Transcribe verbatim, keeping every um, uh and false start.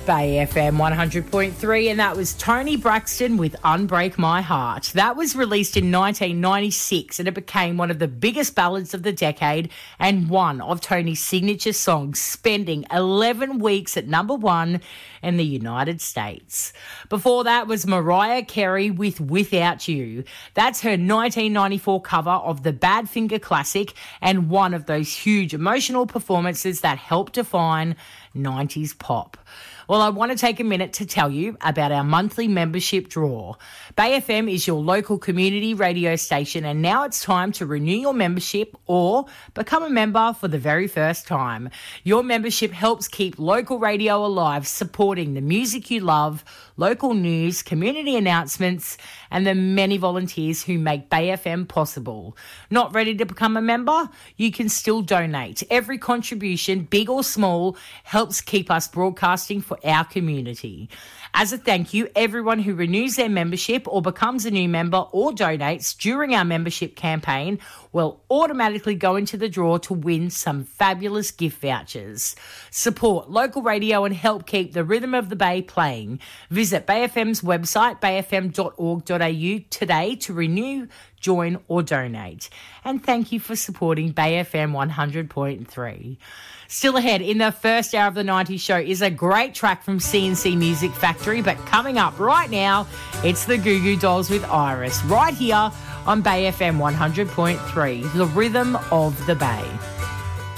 Bay F M one hundred point three, and that was Tony Braxton with Unbreak My Heart. That was released in nineteen ninety-six, and it became one of the biggest ballads of the decade and one of Tony's signature songs, spending eleven weeks at number one in the United States. Before that was Mariah Carey with Without You. That's her nineteen ninety-four cover of the Badfinger classic and one of those huge emotional performances that helped define nineties pop. Well, I want to take a minute to tell you about our monthly membership draw. Bay F M is your local community radio station, and now it's time to renew your membership or become a member for the very first time. Your membership helps keep local radio alive, supporting the music you love, local news, community announcements, and the many volunteers who make Bay F M possible. Not ready to become a member? You can still donate. Every contribution, big or small, helps keep us broadcasting for our community. As a thank you, everyone who renews their membership or becomes a new member or donates during our membership campaign will automatically go into the draw to win some fabulous gift vouchers. Support local radio and help keep the rhythm of the Bay playing. Visit Bay F M's website, bay f m dot org dot a u today to renew, join or donate. And thank you for supporting Bay F M one hundred point three. Still ahead in the first hour of the nineties show is a great track from C and C Music Factory, but coming up right now, it's the Goo Goo Dolls with Iris, right here on Bay F M one hundred point three, the rhythm of the Bay.